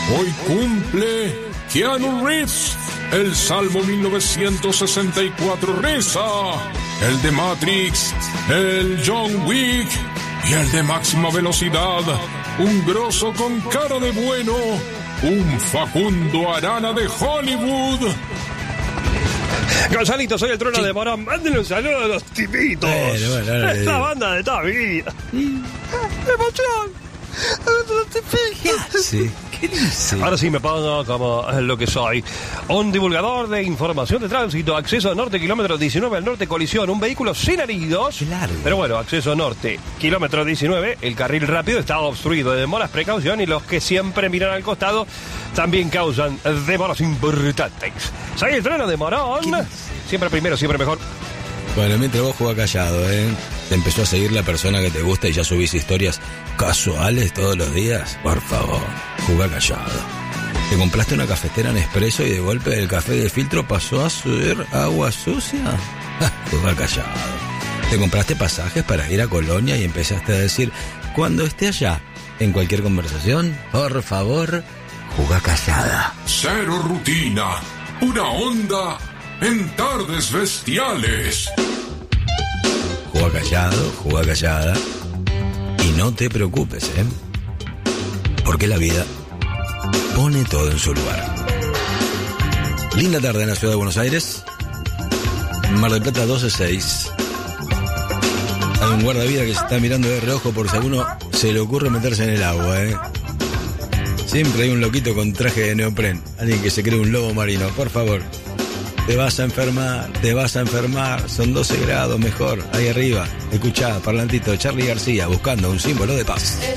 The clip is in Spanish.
Hoy cumple Keanu Reeves. El Salmo 1964 reza. El de Matrix, el John Wick y el de máxima velocidad. Un grosso con cara de bueno. Un Facundo Arana de Hollywood. Gonzalito, soy el Trueno de Morón. Mándenle un saludo a los tipitos. Esta banda de toda mi vida. ¡Emoción! Sí. ¿Qué dice? Ahora sí me pongo como lo que soy. Un divulgador de información de tránsito. Acceso norte, kilómetro 19 al norte, colisión. Un vehículo sin heridos. Claro. Pero bueno, acceso norte, kilómetro 19. El carril rápido está obstruido. Demoras, precaución. Y los que siempre miran al costado también causan demoras importantes. Soy el Trueno de Morón. Siempre primero, siempre mejor. Bueno, mientras vos jugás callado, te empezó a seguir la persona que te gusta y ya subís historias casuales todos los días. Por favor, jugá callado. ¿Te compraste una cafetera Nespresso y de golpe el café de filtro pasó a ser agua sucia? Jugá callado. ¿Te compraste pasajes para ir a Colonia y empezaste a decir, cuando esté allá, en cualquier conversación, por favor, jugá callada? Cero rutina. Una onda en tardes bestiales. Jugá callada. Y no te preocupes, porque la vida pone todo en su lugar. Linda tarde en la ciudad de Buenos Aires. Mar del Plata 12:06. Hay un guardavida que se está mirando de reojo por si a alguno se le ocurre meterse en el agua, Siempre hay un loquito con traje de neopren. Alguien que se cree un lobo marino, por favor. Te vas a enfermar, son 12 grados mejor, ahí arriba. Escuchá, parlantito, Charly García, buscando un símbolo de paz.